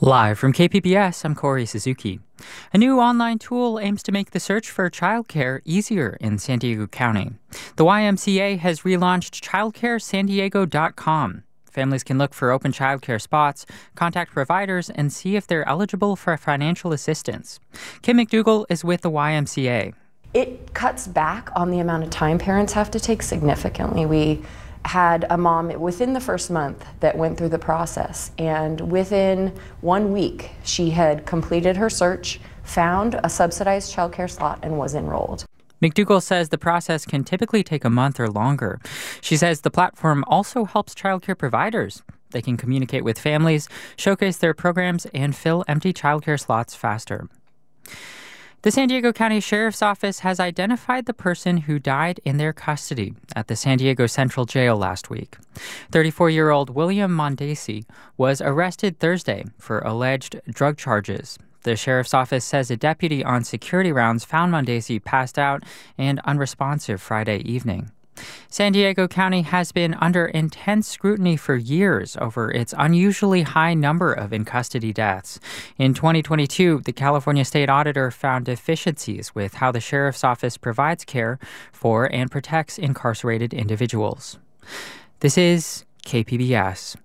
Live from KPBS, I'm Corey Suzuki. A new online tool aims to make the search for childcare easier in San Diego County. The YMCA has relaunched childcaresandiego.com. Families can look for open childcare spots, contact providers, and see if they're eligible for financial assistance. Kim McDougall is with the YMCA. It cuts back on the amount of time parents have to take significantly. We had a mom within the first month that went through the process, and within 1 week she had completed her search, found a subsidized childcare slot, and was enrolled. McDougall says the process can typically take a month or longer. She says the platform also helps childcare providers. They can communicate with families, showcase their programs, and fill empty childcare slots faster. The San Diego County Sheriff's Office has identified the person who died in their custody at the San Diego Central Jail last week. 34-year-old William Mondesi was arrested Thursday for alleged drug charges. The Sheriff's Office says a deputy on security rounds found Mondesi passed out and unresponsive Friday evening. San Diego County has been under intense scrutiny for years over its unusually high number of in-custody deaths. In 2022, the California State Auditor found deficiencies with how the Sheriff's Office provides care for and protects incarcerated individuals. This is KPBS.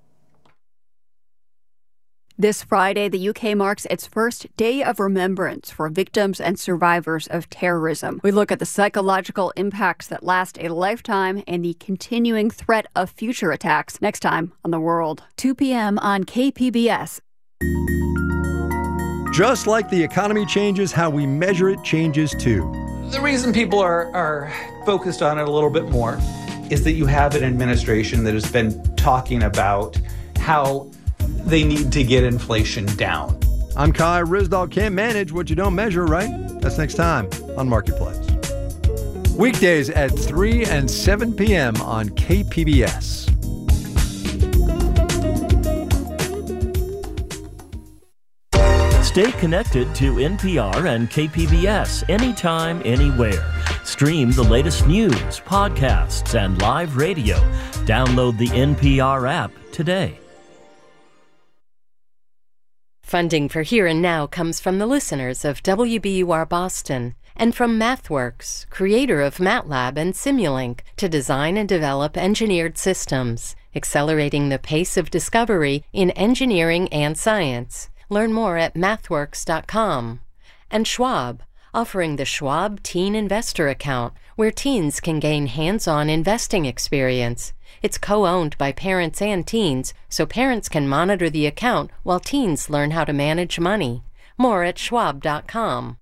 This Friday, the UK marks its first Day of Remembrance for victims and survivors of terrorism. We look at the psychological impacts that last a lifetime and the continuing threat of future attacks next time on The World. 2 p.m. on KPBS. Just like the economy changes, how we measure it changes too. The reason people are focused on it a little bit more is that you have an administration that has been talking about how they need to get inflation down. I'm Kai Ryssdal. Can't manage what you don't measure, right? That's next time on Marketplace. Weekdays at 3 and 7 p.m. on KPBS. Stay connected to NPR and KPBS anytime, anywhere. Stream the latest news, podcasts, and live radio. Download the NPR app today. Funding for Here and Now comes from the listeners of WBUR Boston and from MathWorks, creator of MATLAB and Simulink, to design and develop engineered systems, accelerating the pace of discovery in engineering and science. Learn more at mathworks.com. And Schwab, offering the Schwab Teen Investor Account, where teens can gain hands-on investing experience. It's co-owned by parents and teens, so parents can monitor the account while teens learn how to manage money. More at schwab.com.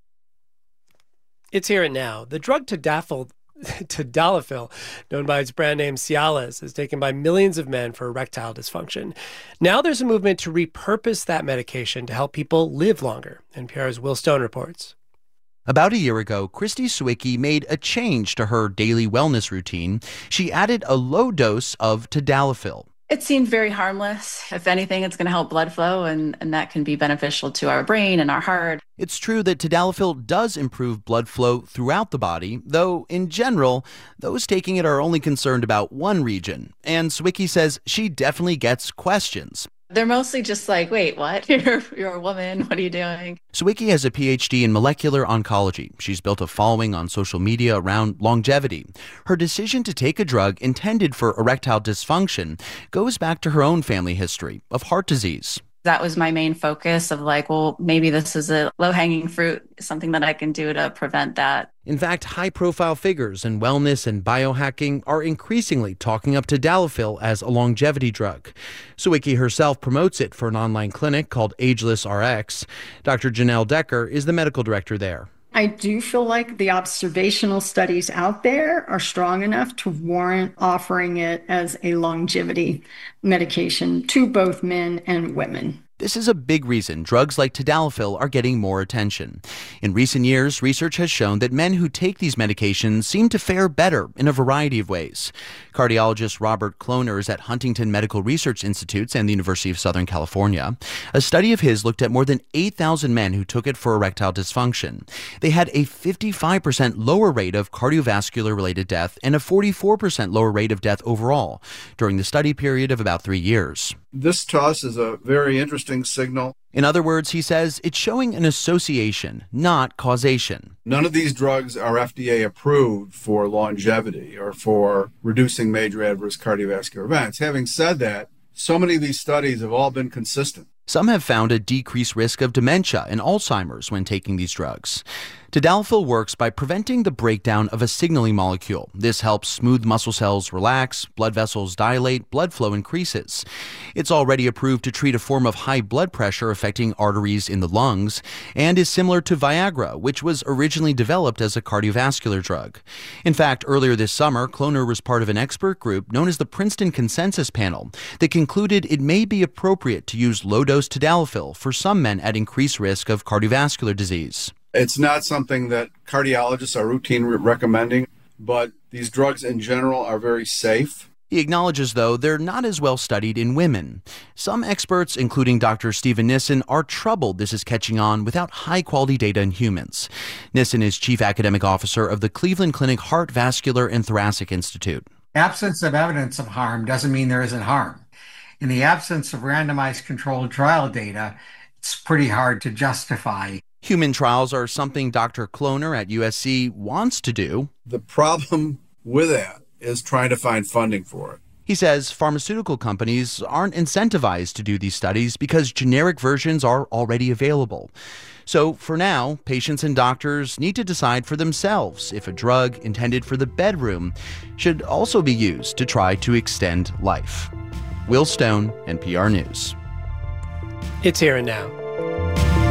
It's Here and Now. The drug tadalafil, known by its brand name Cialis, is taken by millions of men for erectile dysfunction. Now there's a movement to repurpose that medication to help people live longer. NPR's Will Stone reports. About a year ago, Christy Sawicki made a change to her daily wellness routine. She added a low dose of tadalafil. It seemed very harmless. If anything, it's going to help blood flow, and that can be beneficial to our brain and our heart. It's true that tadalafil does improve blood flow throughout the body, though in general, those taking it are only concerned about one region. And Sawicki says she definitely gets questions. They're mostly just like, wait, what? You're a woman. What are you doing? Sawicki has a PhD in molecular oncology. She's built a following on social media around longevity. Her decision to take a drug intended for erectile dysfunction goes back to her own family history of heart disease. That was my main focus of like, well, maybe this is a low-hanging fruit, something that I can do to prevent that. In fact, high-profile figures in wellness and biohacking are increasingly talking up tadalafil as a longevity drug. Sawicki herself promotes it for an online clinic called Ageless RX. Dr. Janelle Decker is the medical director there. I do feel like the observational studies out there are strong enough to warrant offering it as a longevity medication to both men and women. This is a big reason drugs like tadalafil are getting more attention. In recent years, research has shown that men who take these medications seem to fare better in a variety of ways. Cardiologist Robert Kloner is at Huntington Medical Research Institutes and the University of Southern California. A study of his looked at more than 8,000 men who took it for erectile dysfunction. They had a 55% lower rate of cardiovascular-related death and a 44% lower rate of death overall during the study period of about 3 years. This to us is a very interesting signal. In other words, he says it's showing an association, not causation. None of these drugs are FDA approved for longevity or for reducing major adverse cardiovascular events. Having said that, so many of these studies have all been consistent. Some have found a decreased risk of dementia and Alzheimer's when taking these drugs. Tadalafil works by preventing the breakdown of a signaling molecule. This helps smooth muscle cells relax, blood vessels dilate, blood flow increases. It's already approved to treat a form of high blood pressure affecting arteries in the lungs, and is similar to Viagra, which was originally developed as a cardiovascular drug. In fact, earlier this summer, Kloner was part of an expert group known as the Princeton Consensus Panel that concluded it may be appropriate to use low-dose Tadalafil for some men at increased risk of cardiovascular disease. It's not something that cardiologists are routinely recommending, but these drugs in general are very safe. He acknowledges, though, they're not as well studied in women. Some experts, including Dr. Stephen Nissen, are troubled this is catching on without high-quality data in humans. Nissen is chief academic officer of the Cleveland Clinic Heart, Vascular, and Thoracic Institute. Absence of evidence of harm doesn't mean there isn't harm. In the absence of randomized controlled trial data, it's pretty hard to justify. Human trials are something Dr. Kloner at USC wants to do. The problem with that is trying to find funding for it. He says pharmaceutical companies aren't incentivized to do these studies because generic versions are already available. So for now, patients and doctors need to decide for themselves if a drug intended for the bedroom should also be used to try to extend life. Will Stone, NPR News. It's Here and Now.